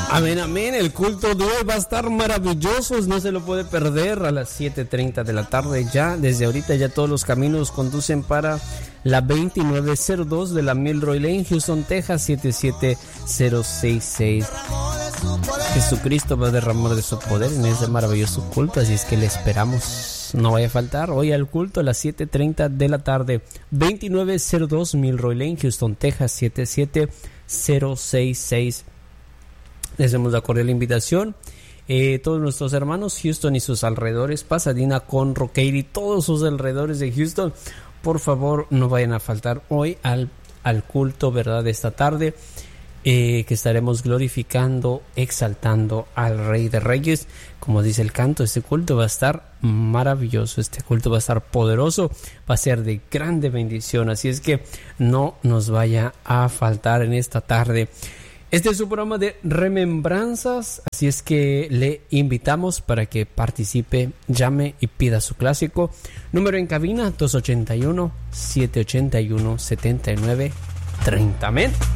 Amén, amén. El culto de hoy va a estar maravilloso. No se lo puede perder a las 7:30 de la tarde. Ya, desde ahorita ya todos los caminos conducen para la 2902 de la Milroy Lane, Houston, Texas, 77066. Jesucristo va a derramar de su poder en ese maravilloso culto. Así es que le esperamos. No vaya a faltar hoy al culto a las 7:30 de la tarde. 2902 Milroy Lane, Houston, Texas, 77066. Les hacemos la cordial invitación. Todos nuestros hermanos Houston y sus alrededores, Pasadena, Conroe, Katy, todos sus alrededores de Houston, por favor no vayan a faltar hoy al culto, ¿verdad? De esta tarde, que estaremos glorificando, exaltando al Rey de Reyes. Como dice el canto, este culto va a estar maravilloso, este culto va a estar poderoso, va a ser de grande bendición. Así es que no nos vaya a faltar en esta tarde. Este es su programa de remembranzas, así es que le invitamos para que participe, llame y pida su clásico. Número en cabina 281-781-7930. Amén.